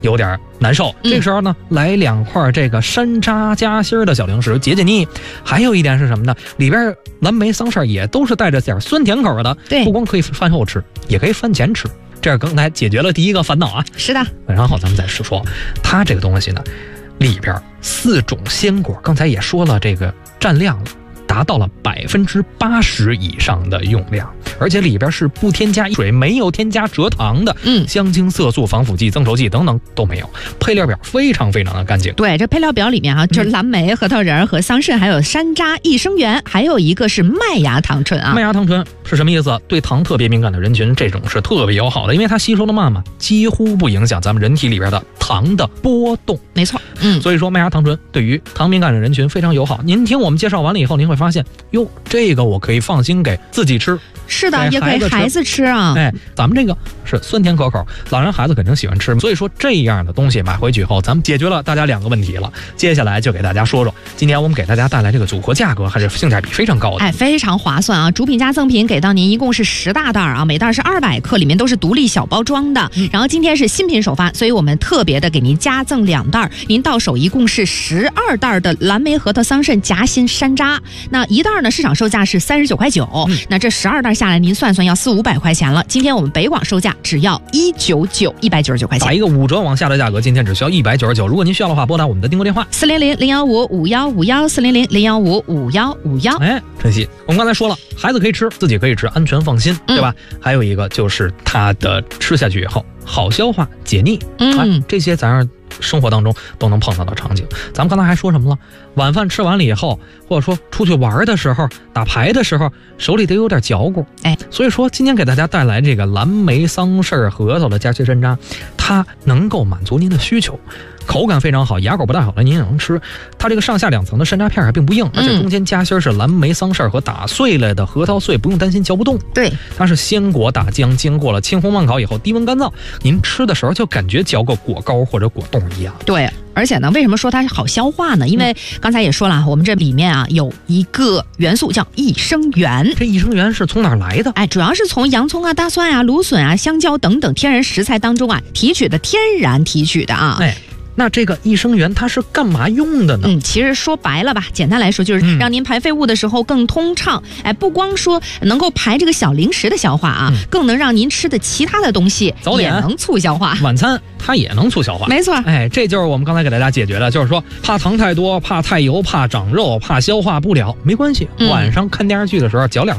有点难受。这个时候呢，来2块这个山楂夹心的小零食解解腻。还有一点是什么呢？里边蓝莓桑葚也都是带着点酸甜口的， 对， 不光可以饭后吃，也可以饭前吃。这样刚才解决了第一个烦恼啊。 是的。 然后咱们再说，它这个东西呢，里边4种鲜果，刚才也说了这个占量了。达到了80%以上的用量，而且里边是不添加水、没有添加蔗糖的，香精、色素、防腐剂、增稠剂等等都没有，配料表非常非常的干净。 对，这配料表里面就是蓝莓、核桃仁和桑葚，还有山楂、益生元，还有一个是麦芽糖醇啊。 麦芽糖醇是什么意思？对糖特别敏感的人群，这种是特别友好的，因为它吸收的慢嘛，几乎不影响咱们人体里边的糖的波动。 没错， 所以说麦芽糖醇对于糖敏感的人群非常友好。您听我们介绍完了以后，您会发现，哟，这个我可以放心给自己吃。 是的，也给孩子吃啊。 咱们这个是酸甜可口，老人孩子肯定喜欢吃。所以说这样的东西买回去以后，咱们解决了大家2个问题了。接下来就给大家说说，今天我们给大家带来这个组合价格还是性价比非常高的， 非常划算啊！主品加赠品给到您一共是10大袋啊，每袋是200克，里面都是独立小包装的。然后今天是新品首发，所以我们特别的给您加赠2袋，您到手一共是12袋的蓝莓、核桃、桑葚、夹心、山楂。那一袋呢，市场售价是39.9块，那这12袋下来，您算算要400-500块钱了。今天我们北广售价只要199块钱， 打一个5折往下的价格，今天只需要199。如果您需要的话，拨打我们的订购电话 400-015-5151，400-015-5151。 晨曦，我们刚才说了，孩子可以吃，自己可以吃，安全放心，对吧？还有一个就是它的吃下去以后好消化解腻，这些咱生活当中都能碰到的场景。咱们刚才还说什么了？晚饭吃完了以后，或者说出去玩的时候、打牌的时候，手里得有点嚼骨。所以说今天给大家带来这个蓝莓、桑葚、核桃的夹心山楂，它能够满足您的需求。口感非常好，牙口不太好的您也能吃。它这个上下2层的山楂片还并不硬，而且中间夹心是蓝莓、桑葚和打碎了的核桃碎，不用担心嚼不动。 对， 它是鲜果打浆，经过了青红慢烤以后低温干燥，您吃的时候就感觉嚼个果糕或者果冻一样。 对，而且呢，为什么说它好消化呢？因为刚才也说了，我们这里面啊有一个元素叫益生元。 这益生元是从哪儿来的？ 主要是从洋葱啊、大蒜啊、芦笋啊、香蕉等等天然食材当中啊天然提取的啊。 那这个益生元它是干嘛用的呢？ 其实说白了吧，简单来说就是让您排废物的时候更通畅。不光说能够排这个小零食的消化啊，更能让您吃的其他的东西也能促消化。 晚餐它也能促消化。 没错。 这就是我们刚才给大家解决的，就是说怕糖太多、怕太油、怕长肉、怕消化不了，没关系，晚上看电视剧的时候嚼2